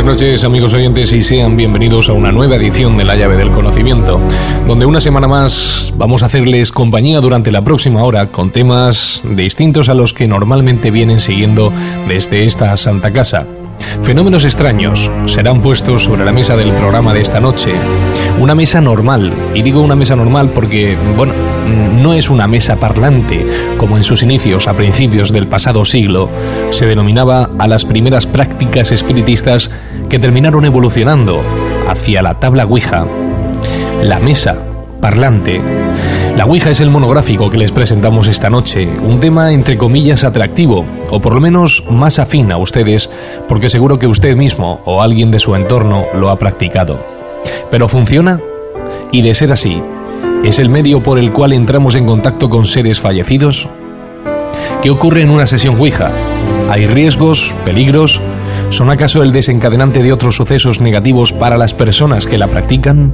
noches, amigos oyentes, y sean bienvenidos a una nueva edición de La Llave del Conocimiento, donde una semana más vamos a hacerles compañía durante la próxima hora con temas distintos a los que normalmente vienen siguiendo desde esta santa casa. Fenómenos extraños serán puestos sobre la mesa del programa de esta noche. Una mesa normal, y digo una mesa normal porque, bueno, no es una mesa parlante, como en sus inicios, a principios del pasado siglo, se denominaba a las primeras prácticas espiritistas que terminaron evolucionando hacia la tabla Ouija. La mesa parlante. La Ouija es el monográfico que les presentamos esta noche, un tema entre comillas atractivo, o por lo menos más afín a ustedes, porque seguro que usted mismo o alguien de su entorno lo ha practicado. ¿Pero funciona? Y de ser así, ¿es el medio por el cual entramos en contacto con seres fallecidos? ¿Qué ocurre en una sesión Ouija? ¿Hay riesgos, peligros? ¿Son acaso el desencadenante de otros sucesos negativos para las personas que la practican?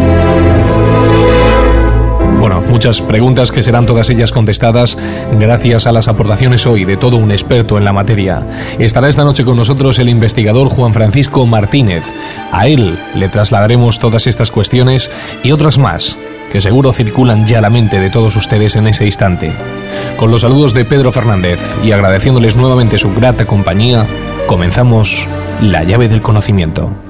Bueno, muchas preguntas que serán todas ellas contestadas gracias a las aportaciones hoy de todo un experto en la materia. Estará esta noche con nosotros el investigador Juan Francisco Martínez. A él le trasladaremos todas estas cuestiones y otras más que seguro circulan ya a la mente de todos ustedes en ese instante. Con los saludos de Pedro Fernández y agradeciéndoles nuevamente su grata compañía, comenzamos La Llave del Conocimiento.